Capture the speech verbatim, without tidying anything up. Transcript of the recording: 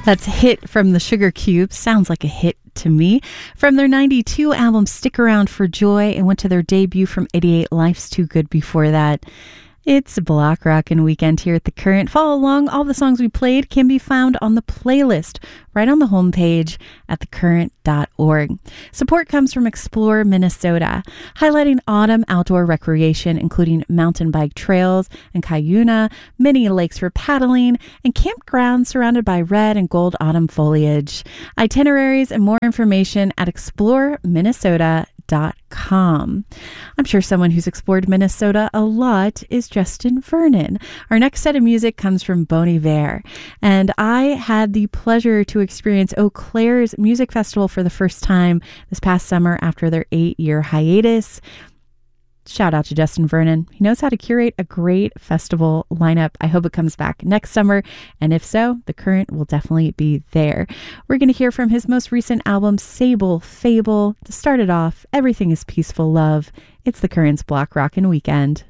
That's Hit from the Sugar Cubes. Sounds like a hit to me. From their ninety-two album Stick Around for Joy, and went to their debut from eighty-eight, Life's Too Good before that. It's a Block Rockin' Weekend here at The Current. Follow along. All the songs we played can be found on the playlist right on the homepage at the current dot org. Support comes from Explore Minnesota, highlighting autumn outdoor recreation, including mountain bike trails and Cuyuna, many lakes for paddling, and campgrounds surrounded by red and gold autumn foliage. Itineraries and more information at explore minnesota dot com. I'm sure someone who's explored Minnesota a lot is Justin Vernon. Our next set of music comes from Bon Iver, and I had the pleasure to experience Eau Claire's Music Festival for the first time this past summer after their eight-year hiatus. Shout out to Justin Vernon. He knows how to curate a great festival lineup. I hope it comes back next summer, and if so, The Current will definitely be there. We're going to hear from his most recent album, Sable Fable. To start it off, Everything is Peaceful Love. It's The Current's Block Rockin' Weekend.